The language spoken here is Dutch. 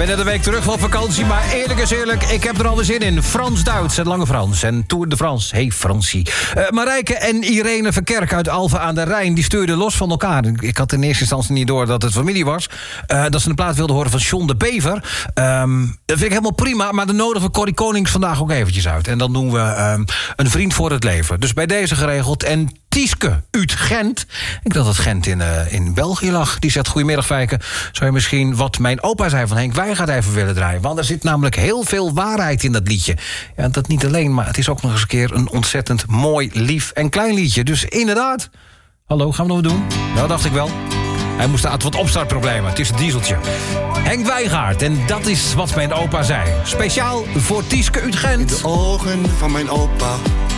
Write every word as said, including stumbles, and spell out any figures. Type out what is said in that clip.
ben net een week terug van vakantie, maar eerlijk is eerlijk, ik heb er alweer zin in. Frans-Duits en Lange Frans en Tour de France. Hey Fransie. Uh, Marijke en Irene Verkerk uit Alphen aan de Rijn, die stuurden los van elkaar. Ik had in eerste instantie niet door dat het familie was. Uh, dat ze een plaat wilden horen van John de Bever. Um, dat vind ik helemaal prima, maar dan nodigen we Corrie Konings vandaag ook eventjes uit. En dan doen we um, een vriend voor het leven. Dus bij deze geregeld. En Tieske uit Gent. Ik dacht dat Gent in, uh, in België lag. Die zegt, goedemiddag Fijke. Zou je misschien wat mijn opa zei van Henk Wijngaard even willen draaien? Want er zit namelijk heel veel waarheid in dat liedje. Ja, dat niet alleen, maar het is ook nog eens een keer een ontzettend mooi, lief en klein liedje. Dus inderdaad. Hallo, gaan we nog wat doen? Nou, dacht ik wel. Hij moest had wat opstartproblemen. Het is een dieseltje. Henk Wijngaard. En dat is wat mijn opa zei. Speciaal voor Tieske uit Gent. In de ogen van mijn opa